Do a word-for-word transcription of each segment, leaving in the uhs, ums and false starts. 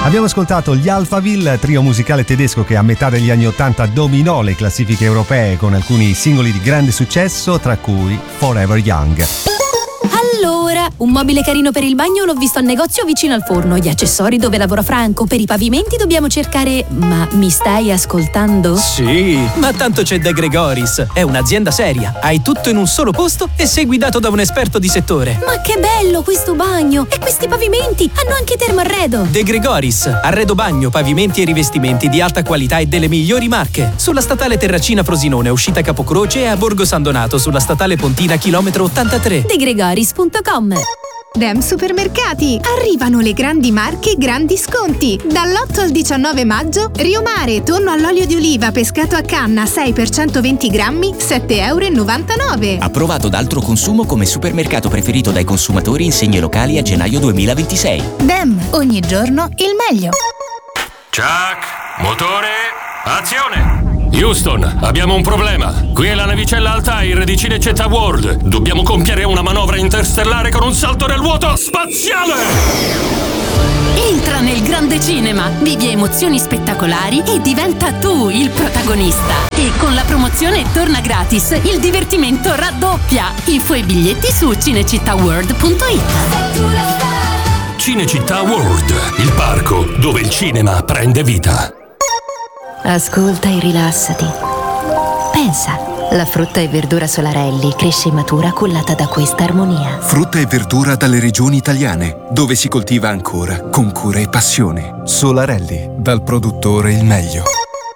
Abbiamo ascoltato gli Alphaville, trio musicale tedesco che a metà degli anni ottanta dominò le classifiche europee con alcuni singoli di grande successo, tra cui Forever Young. Allora, un mobile carino per il bagno l'ho visto al negozio vicino al forno. Gli accessori dove lavora Franco. Per i pavimenti dobbiamo cercare... Ma mi stai ascoltando? Sì, ma tanto c'è De Gregoris. È un'azienda seria. Hai tutto in un solo posto e sei guidato da un esperto di settore. Ma che bello questo bagno! E questi pavimenti hanno anche termoarredo. De Gregoris, arredo bagno, pavimenti e rivestimenti di alta qualità e delle migliori marche. Sulla statale Terracina Frosinone, uscita Capocroce, e a Borgo San Donato sulla statale Pontina chilometro ottantatré. De Gregoris punto com. Dem Supermercati, arrivano le grandi marche e grandi sconti. Dall'otto al diciannove maggio, Rio Mare, tonno all'olio di oliva pescato a canna sei per centoventi grammi, sette virgola novantanove euro. Approvato da altro consumo come supermercato preferito dai consumatori in segni locali a gennaio duemilaventisei. Dem, ogni giorno il meglio. Chuck, motore, azione! Houston, abbiamo un problema. Qui è la navicella Altair di Cinecittà World. Dobbiamo compiere una manovra interstellare con un salto nel vuoto spaziale! Entra nel grande cinema, vivi emozioni spettacolari e diventa tu il protagonista. E con la promozione Torna Gratis, il divertimento raddoppia. Info e biglietti su cinecittàworld punto it. Cinecittà World, il parco dove il cinema prende vita. Ascolta e rilassati. Pensa, la frutta e verdura Solarelli cresce e matura cullata da questa armonia. Frutta e verdura dalle regioni italiane, dove si coltiva ancora con cura e passione. Solarelli, dal produttore il meglio.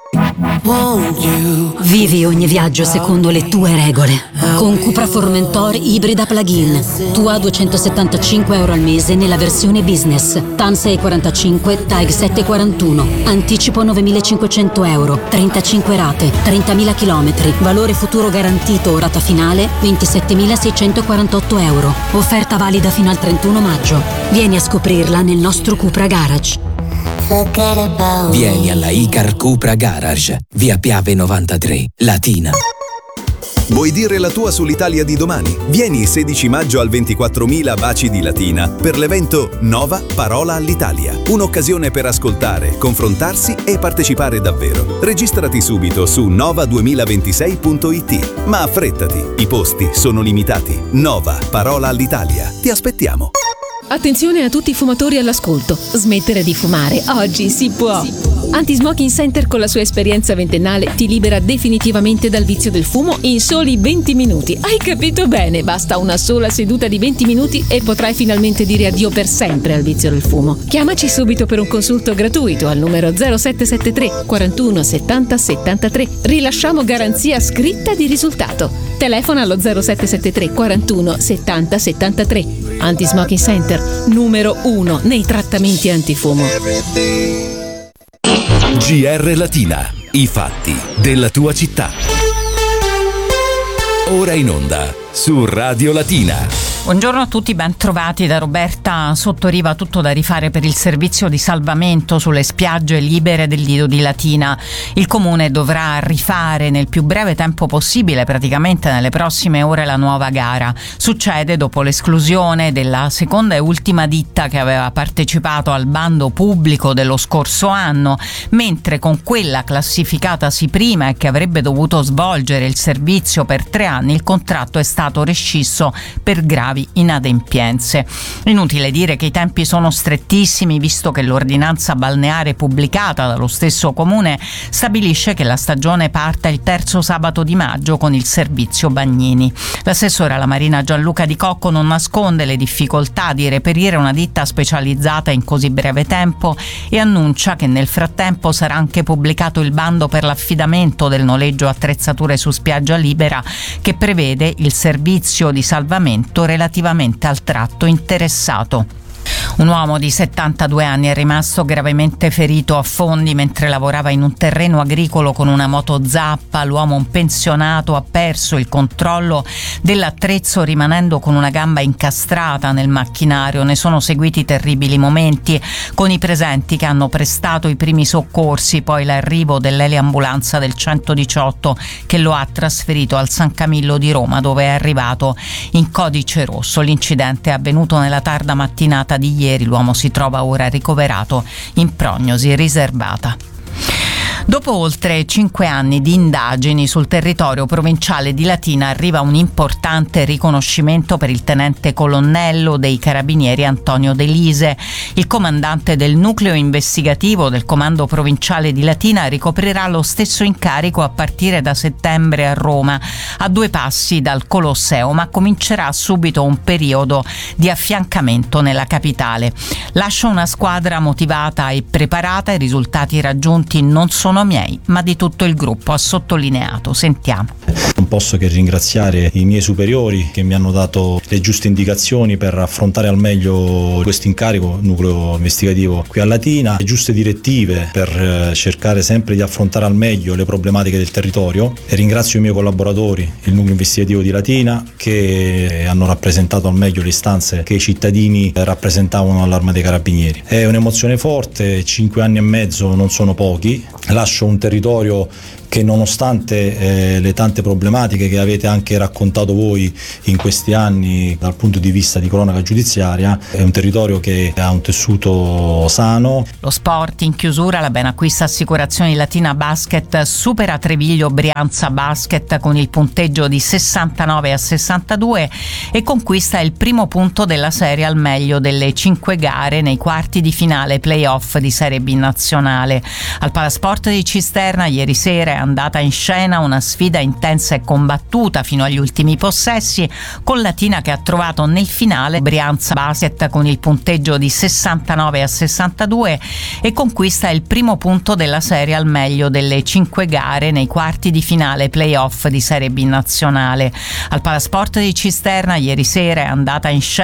Vivi ogni viaggio secondo le tue regole. Con Cupra Formentor ibrida plug-in. Tu a duecentosettantacinque euro al mese nella versione business. T A N sei quarantacinque, T A E G sette quarantuno. Anticipo novemilacinquecento euro. trentacinque rate, trentamila chilometri. Valore futuro garantito, rata finale ventisettemilaseicentoquarantotto euro. Offerta valida fino al trentuno maggio. Vieni a scoprirla nel nostro Cupra Garage. Vieni alla Icar Cupra Garage, via Piave novantatré, Latina. Vuoi dire la tua sull'Italia di domani? Vieni sedici maggio al ventiquattromila Baci di Latina per l'evento Nova Parola all'Italia. Un'occasione per ascoltare, confrontarsi e partecipare davvero. Registrati subito su nova duemilaventisei punto it. Ma affrettati, i posti sono limitati. Nova Parola all'Italia. Ti aspettiamo. Attenzione a tutti i fumatori all'ascolto. Smettere di fumare oggi si può. Anti-Smoking Center con la sua esperienza ventennale ti libera definitivamente dal vizio del fumo in soli venti minuti. Hai capito bene? Basta una sola seduta di venti minuti e potrai finalmente dire addio per sempre al vizio del fumo. Chiamaci subito per un consulto gratuito al numero zero sette sette tre quarantuno settanta settantatré. Rilasciamo garanzia scritta di risultato. Telefona allo zero sette sette tre quarantuno settanta settantatré. Anti-Smoking Center, numero uno nei trattamenti antifumo. G R Latina, i fatti della tua città. Ora in onda su Radio Latina. Buongiorno a tutti, ben trovati da Roberta Sottoriva. Tutto da rifare per il servizio di salvamento sulle spiagge libere del Lido di Latina. Il comune dovrà rifare nel più breve tempo possibile, praticamente nelle prossime ore, la nuova gara. Succede dopo l'esclusione della seconda e ultima ditta che aveva partecipato al bando pubblico dello scorso anno, mentre con quella classificatasi prima e che avrebbe dovuto svolgere il servizio per tre anni, il contratto è stato rescisso per gravi inadempienze. Inutile dire che i tempi sono strettissimi, visto che l'ordinanza balneare pubblicata dallo stesso comune stabilisce che la stagione parta il terzo sabato di maggio con il servizio bagnini. L'assessore alla Marina Gianluca Di Cocco non nasconde le difficoltà di reperire una ditta specializzata in così breve tempo e annuncia che nel frattempo sarà anche pubblicato il bando per l'affidamento del noleggio attrezzature su spiaggia libera, che prevede il servizio di salvamento relativamente al tratto interessato. Un uomo di settantadue anni è rimasto gravemente ferito a Fondi mentre lavorava in un terreno agricolo con una moto zappa. L'uomo, un pensionato, ha perso il controllo dell'attrezzo rimanendo con una gamba incastrata nel macchinario. Ne sono seguiti terribili momenti con i presenti che hanno prestato i primi soccorsi, poi l'arrivo dell'eliambulanza del centodiciotto che lo ha trasferito al San Camillo di Roma, dove è arrivato in codice rosso. L'incidente è avvenuto nella tarda mattinata giornata di ieri l'uomo si trova ora ricoverato in prognosi riservata. Dopo oltre cinque anni di indagini sul territorio provinciale di Latina arriva un importante riconoscimento per il tenente colonnello dei Carabinieri Antonio De Lise. Il comandante del nucleo investigativo del comando provinciale di Latina ricoprirà lo stesso incarico a partire da settembre a Roma, a due passi dal Colosseo, ma comincerà subito un periodo di affiancamento nella capitale. Lascio una squadra motivata e preparata, i risultati raggiunti non sono miei, ma di tutto il gruppo, ha sottolineato. Sentiamo. Non posso che ringraziare i miei superiori che mi hanno dato le giuste indicazioni per affrontare al meglio questo incarico, nucleo investigativo qui a Latina, le giuste direttive per cercare sempre di affrontare al meglio le problematiche del territorio, e ringrazio i miei collaboratori, il nucleo investigativo di Latina, che hanno rappresentato al meglio le istanze che i cittadini rappresentavano all'Arma dei Carabinieri. È un'emozione forte, cinque anni e mezzo non sono pochi. Lascio un territorio che, nonostante eh, le tante problematiche che avete anche raccontato voi in questi anni dal punto di vista di cronaca giudiziaria, è un territorio che ha un tessuto sano. Lo sport in chiusura, la Benacquista Assicurazioni Latina Basket supera Treviglio Brianza Basket con il punteggio di sessantanove a sessantadue e conquista il primo punto della serie al meglio delle cinque gare nei quarti di finale playoff di Serie B nazionale. Al Palasport di Cisterna ieri sera è andata in scena una sfida intensa e combattuta fino agli ultimi possessi, con Latina che ha trovato nel finale Brianza Basket con il punteggio di sessantanove a sessantadue e conquista il primo punto della serie al meglio delle cinque gare nei quarti di finale playoff di Serie B nazionale. Al Palasport di Cisterna ieri sera è andata in scena